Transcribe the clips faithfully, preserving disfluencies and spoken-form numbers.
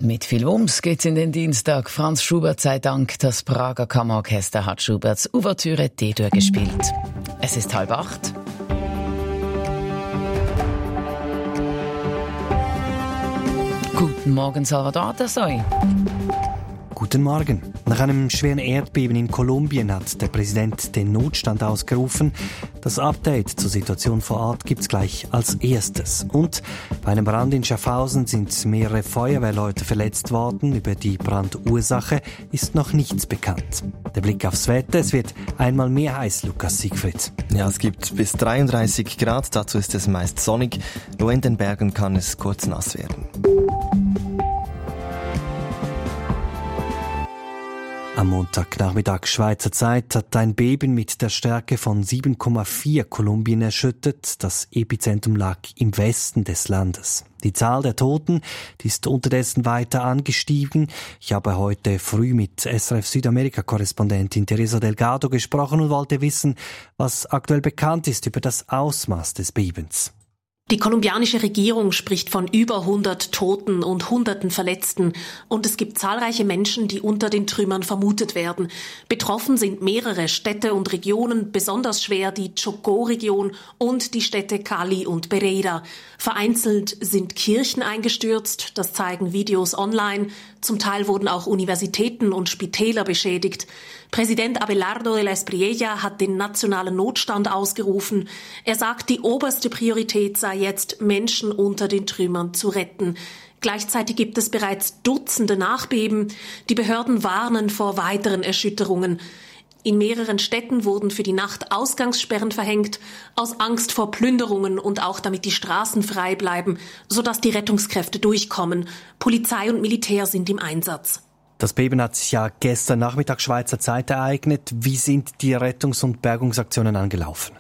Mit viel Wumms geht's in den Dienstag. Franz Schubert sei Dank. Das Prager Kammerorchester hat Schuberts Ouvertüre D-Dur gespielt. Es ist halb acht. Guten Morgen, Salvador Atasoy. Guten Morgen. Nach einem schweren Erdbeben in Kolumbien hat der Präsident den Notstand ausgerufen. Das Update zur Situation vor Ort gibt's gleich als erstes. Und bei einem Brand in Schaffhausen sind mehrere Feuerwehrleute verletzt worden. Über die Brandursache ist noch nichts bekannt. Der Blick aufs Wetter: Es wird einmal mehr heiß, Lukas Siegfried. Ja, es gibt bis dreiunddreißig Grad. Dazu ist es meist sonnig. Nur in den Bergen kann es kurz nass werden. Am Montagnachmittag Schweizer Zeit hat ein Beben mit der Stärke von sieben Komma vier Kolumbien erschüttert. Das Epizentrum lag im Westen des Landes. Die Zahl der Toten, die ist unterdessen weiter angestiegen. Ich habe heute früh mit S R F Südamerika-Korrespondentin Teresa Delgado gesprochen und wollte wissen, was aktuell bekannt ist über das Ausmaß des Bebens. Die kolumbianische Regierung spricht von über hundert Toten und Hunderten Verletzten. Und es gibt zahlreiche Menschen, die unter den Trümmern vermutet werden. Betroffen sind mehrere Städte und Regionen, besonders schwer die Chocó-Region und die Städte Cali und Pereira. Vereinzelt sind Kirchen eingestürzt, das zeigen Videos online. Zum Teil wurden auch Universitäten und Spitäler beschädigt. Präsident Abelardo de la Espriella hat den nationalen Notstand ausgerufen. Er sagt, die oberste Priorität sei jetzt, Menschen unter den Trümmern zu retten. Gleichzeitig gibt es bereits Dutzende Nachbeben. Die Behörden warnen vor weiteren Erschütterungen. In mehreren Städten wurden für die Nacht Ausgangssperren verhängt, aus Angst vor Plünderungen und auch damit die Straßen frei bleiben, sodass die Rettungskräfte durchkommen. Polizei und Militär sind im Einsatz. Das Beben hat sich ja gestern Nachmittag Schweizer Zeit ereignet. Wie sind die Rettungs- und Bergungsaktionen angelaufen?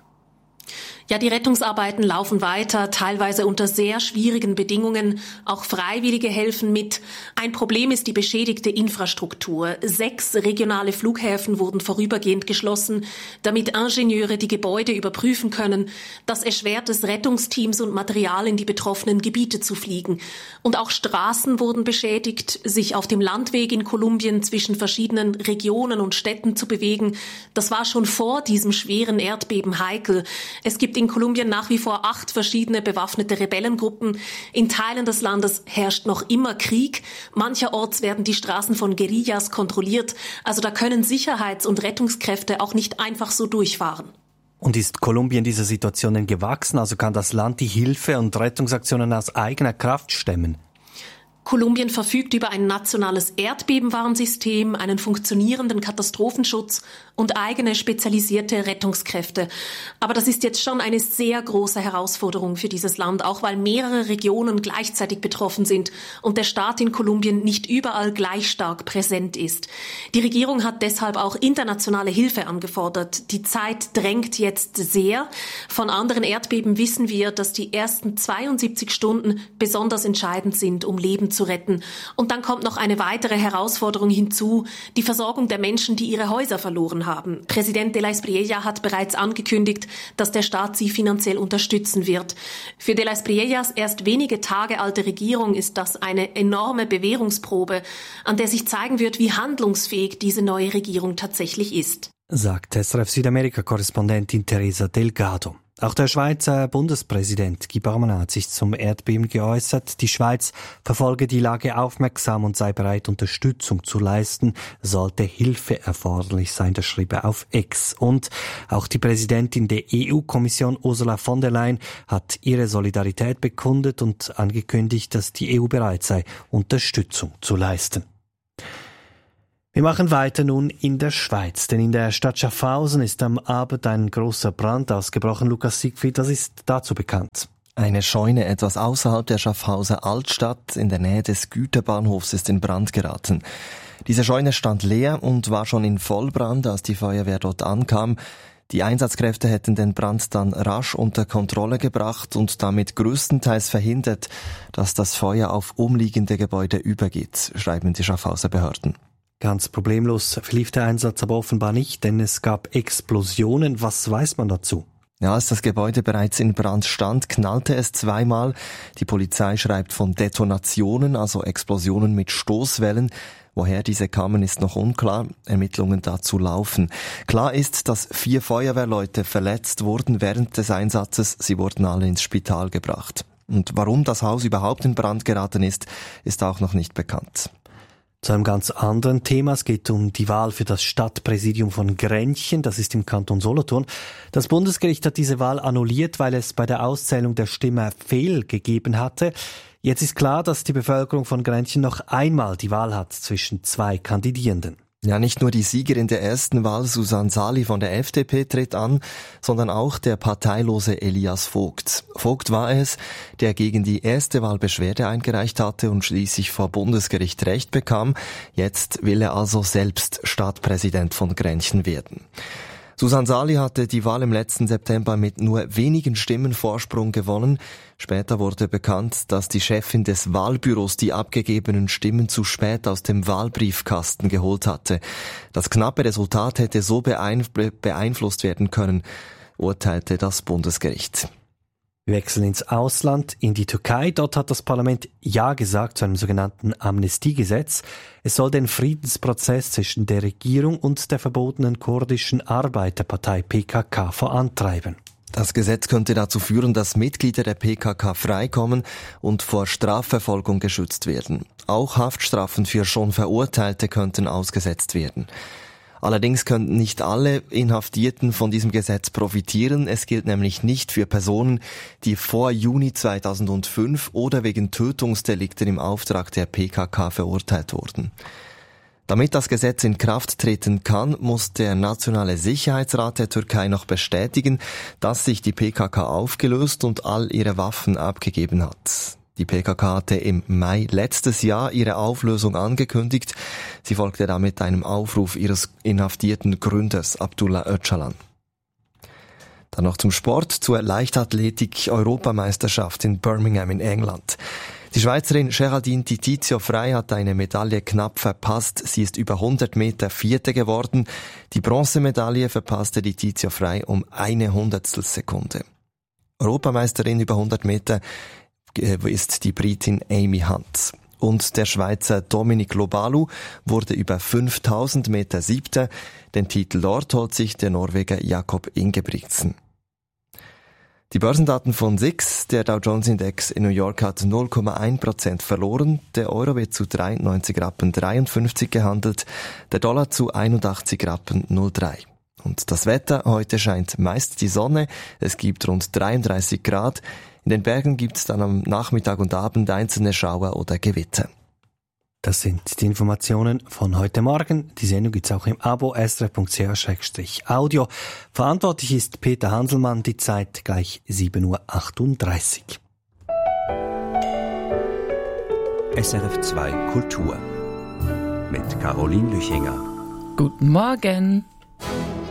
Ja, die Rettungsarbeiten laufen weiter, teilweise unter sehr schwierigen Bedingungen. Auch Freiwillige helfen mit. Ein Problem ist die beschädigte Infrastruktur. Sechs regionale Flughäfen wurden vorübergehend geschlossen, damit Ingenieure die Gebäude überprüfen können. Das erschwert es Rettungsteams und Material in die betroffenen Gebiete zu fliegen. Und auch Straßen wurden beschädigt. Sich auf dem Landweg in Kolumbien zwischen verschiedenen Regionen und Städten zu bewegen, das war schon vor diesem schweren Erdbeben heikel. Es gibt in Kolumbien nach wie vor acht verschiedene bewaffnete Rebellengruppen. In Teilen des Landes herrscht noch immer Krieg. Mancherorts werden die Straßen von Guerillas kontrolliert. Also da können Sicherheits- und Rettungskräfte auch nicht einfach so durchfahren. Und ist Kolumbien dieser Situation denn gewachsen? Also kann das Land die Hilfe- und Rettungsaktionen aus eigener Kraft stemmen? Kolumbien verfügt über ein nationales Erdbebenwarnsystem, einen funktionierenden Katastrophenschutz und eigene spezialisierte Rettungskräfte. Aber das ist jetzt schon eine sehr große Herausforderung für dieses Land, auch weil mehrere Regionen gleichzeitig betroffen sind und der Staat in Kolumbien nicht überall gleich stark präsent ist. Die Regierung hat deshalb auch internationale Hilfe angefordert. Die Zeit drängt jetzt sehr. Von anderen Erdbeben wissen wir, dass die ersten zweiundsiebzig Stunden besonders entscheidend sind, um Leben zu retten. Und dann kommt noch eine weitere Herausforderung hinzu, die Versorgung der Menschen, die ihre Häuser verloren haben. Präsident de la Espriella hat bereits angekündigt, dass der Staat sie finanziell unterstützen wird. Für de la Espriellas erst wenige Tage alte Regierung ist das eine enorme Bewährungsprobe, an der sich zeigen wird, wie handlungsfähig diese neue Regierung tatsächlich ist. Sagt S R F Südamerika-Korrespondentin Teresa Delgado. Auch der Schweizer Bundespräsident Guy Parmelin hat sich zum Erdbeben geäußert. Die Schweiz verfolge die Lage aufmerksam und sei bereit, Unterstützung zu leisten, sollte Hilfe erforderlich sein, das schrieb er auf X. Und auch die Präsidentin der E U-Kommission Ursula von der Leyen hat ihre Solidarität bekundet und angekündigt, dass die E U bereit sei, Unterstützung zu leisten. Wir machen weiter nun in der Schweiz, denn in der Stadt Schaffhausen ist am Abend ein großer Brand ausgebrochen. Lukas Siegfried, was ist dazu bekannt? Eine Scheune etwas außerhalb der Schaffhauser Altstadt in der Nähe des Güterbahnhofs ist in Brand geraten. Diese Scheune stand leer und war schon in Vollbrand, als die Feuerwehr dort ankam. Die Einsatzkräfte hätten den Brand dann rasch unter Kontrolle gebracht und damit größtenteils verhindert, dass das Feuer auf umliegende Gebäude übergeht, schreiben die Schaffhauser Behörden. Ganz problemlos verlief der Einsatz aber offenbar nicht, denn es gab Explosionen. Was weiß man dazu? Ja, als das Gebäude bereits in Brand stand, knallte es zweimal. Die Polizei schreibt von Detonationen, also Explosionen mit Stoßwellen. Woher diese kamen, ist noch unklar. Ermittlungen dazu laufen. Klar ist, dass vier Feuerwehrleute verletzt wurden während des Einsatzes. Sie wurden alle ins Spital gebracht. Und warum das Haus überhaupt in Brand geraten ist, ist auch noch nicht bekannt. Zu einem ganz anderen Thema. Es geht um die Wahl für das Stadtpräsidium von Grenchen. Das ist im Kanton Solothurn. Das Bundesgericht hat diese Wahl annulliert, weil es bei der Auszählung der Stimme Fehl gegeben hatte. Jetzt ist klar, dass die Bevölkerung von Grenchen noch einmal die Wahl hat zwischen zwei Kandidierenden. Ja, nicht nur die Siegerin der ersten Wahl, Susanne Sali von der F D P, tritt an, sondern auch der parteilose Elias Vogt. Vogt war es, der gegen die erste Wahl Beschwerde eingereicht hatte und schließlich vor Bundesgericht Recht bekam. Jetzt will er also selbst Stadtpräsident von Grenchen werden. Susanne Sali hatte die Wahl im letzten September mit nur wenigen Stimmen Vorsprung gewonnen. Später wurde bekannt, dass die Chefin des Wahlbüros die abgegebenen Stimmen zu spät aus dem Wahlbriefkasten geholt hatte. Das knappe Resultat hätte so beeinflusst werden können, urteilte das Bundesgericht. Wir wechseln ins Ausland, in die Türkei. Dort hat das Parlament Ja gesagt zu einem sogenannten Amnestiegesetz. Es soll den Friedensprozess zwischen der Regierung und der verbotenen kurdischen Arbeiterpartei P K K vorantreiben. Das Gesetz könnte dazu führen, dass Mitglieder der P K K freikommen und vor Strafverfolgung geschützt werden. Auch Haftstrafen für schon Verurteilte könnten ausgesetzt werden. Allerdings können nicht alle Inhaftierten von diesem Gesetz profitieren. Es gilt nämlich nicht für Personen, die vor Juni zweitausendfünf oder wegen Tötungsdelikten im Auftrag der P K K verurteilt wurden. Damit das Gesetz in Kraft treten kann, muss der Nationale Sicherheitsrat der Türkei noch bestätigen, dass sich die P K K aufgelöst und all ihre Waffen abgegeben hat. Die P K K hatte im Mai letztes Jahr ihre Auflösung angekündigt. Sie folgte damit einem Aufruf ihres inhaftierten Gründers Abdullah Öcalan. Dann noch zum Sport, zur Leichtathletik-Europameisterschaft in Birmingham in England. Die Schweizerin Geraldine Titizio Frey hat eine Medaille knapp verpasst. Sie ist über hundert Meter Vierte geworden. Die Bronzemedaille verpasste die Titizio Frey um eine Hundertstelsekunde. Europameisterin über hundert Meter ist die Britin Amy Hunt. Und der Schweizer Dominic Lobalu wurde über fünftausend Meter Siebter. Den Titel dort holt sich der Norweger Jakob Ingebrigtsen. Die Börsendaten von S I X, der Dow Jones Index in New York hat null Komma eins Prozent verloren, der Euro wird zu dreiundneunzig Rappen dreiundfünfzig gehandelt, der Dollar zu einundachtzig Rappen null Komma drei. Und das Wetter, heute scheint meist die Sonne, es gibt rund dreiunddreißig Grad, in den Bergen gibt es dann am Nachmittag und Abend einzelne Schauer oder Gewitter. Das sind die Informationen von heute Morgen. Die Sendung gibt's auch im Abo s r f punkt c h slash audio. Verantwortlich ist Peter Hanselmann, die Zeit gleich sieben Uhr achtunddreißig. S R F zwei Kultur mit Caroline Lüchinger. Guten Morgen.